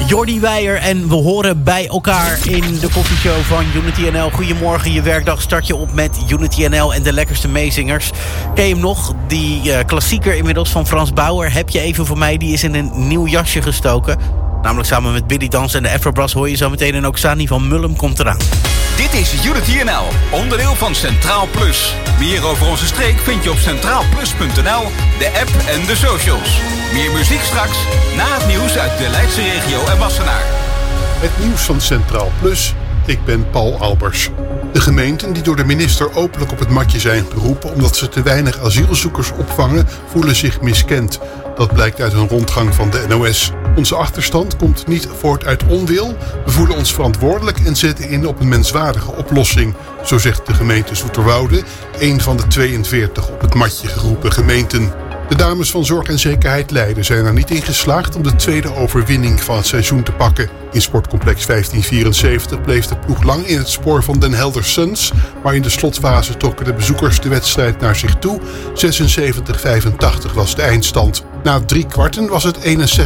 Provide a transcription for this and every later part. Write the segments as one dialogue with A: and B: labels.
A: Jordi Weijer en we horen bij elkaar in de koffieshow van Unity NL. Goedemorgen, je werkdag start je op met Unity NL en de lekkerste meezingers. Ken je hem nog? Die klassieker inmiddels van Frans Bauer. Heb je even voor mij, die is in een nieuw jasje gestoken. Namelijk samen met Billy Dans en de Afrobrass hoor je zo meteen. En ook Sani van Mullum komt eraan.
B: Dit is Unity NL, onderdeel van Centraal Plus. Meer over onze streek vind je op centraalplus.nl, de app en de socials. Meer muziek straks, na het nieuws uit de Leidse regio en Wassenaar.
C: Het nieuws van Centraal Plus. Ik ben Paul Albers. De gemeenten die door de minister openlijk op het matje zijn geroepen omdat ze te weinig asielzoekers opvangen, voelen zich miskend. Dat blijkt uit een rondgang van de NOS. Onze achterstand komt niet voort uit onwil. We voelen ons verantwoordelijk en zetten in op een menswaardige oplossing. Zo zegt de gemeente Zoeterwoude, een van de 42 op het matje geroepen gemeenten. De dames van Zorg en Zekerheid Leiden zijn er niet in geslaagd om de tweede overwinning van het seizoen te pakken. In sportcomplex 1574 bleef de ploeg lang in het spoor van Den Helder Suns, maar in de slotfase trokken de bezoekers de wedstrijd naar zich toe. 76-85 was de eindstand. Na 3 kwarten was het 61-61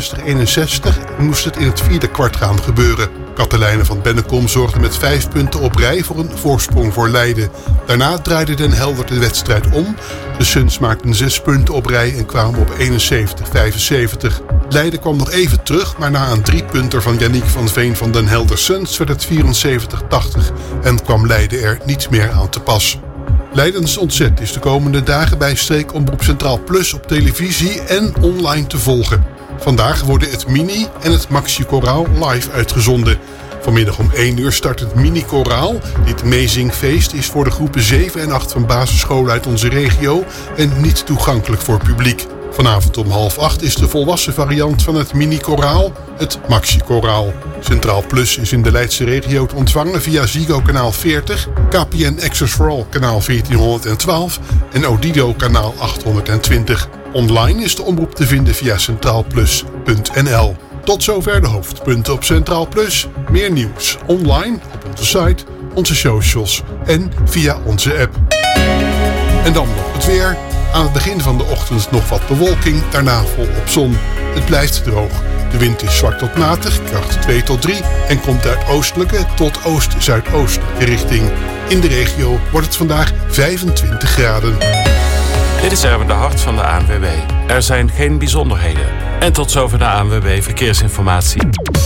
C: en moest het in het 4e kwart gaan gebeuren. Katelijne van Bennekom zorgde met 5 punten op rij voor een voorsprong voor Leiden. Daarna draaide Den Helder de wedstrijd om. De Suns maakten 6 punten op rij en kwamen op 71-75. Leiden kwam nog even terug, maar na een 3-punter van Yannick van Veen van Den Helder Suns werd het 74-80 en kwam Leiden er niet meer aan te pas. Leidens Ontzet is de komende dagen bij Streekomroep Centraal Plus op televisie en online te volgen. Vandaag worden het Mini en het Maxi Koraal live uitgezonden. Vanmiddag om 1 uur start het Mini Koraal. Dit meezingfeest is voor de groepen 7 en 8 van basisscholen uit onze regio en niet toegankelijk voor publiek. Vanavond om 7:30 is de volwassen variant van het Mini Koraal, het Maxi Koraal. Centraal Plus is in de Leidse regio te ontvangen via Ziggo kanaal 40, KPN Access for All kanaal 1412 en Odido kanaal 820. Online is de omroep te vinden via centraalplus.nl. Tot zover de hoofdpunten op Centraal Plus. Meer nieuws online op onze site, onze socials en via onze app. En dan nog het weer. Aan het begin van de ochtend nog wat bewolking, daarna volop zon. Het blijft droog. De wind is zwak tot matig, kracht 2 tot 3 en komt uit oostelijke tot oost-zuidoostelijke richting. In de regio wordt het vandaag 25 graden.
D: Dit is Erwin de Hart van de ANWB. Er zijn geen bijzonderheden. En tot zover de ANWB Verkeersinformatie.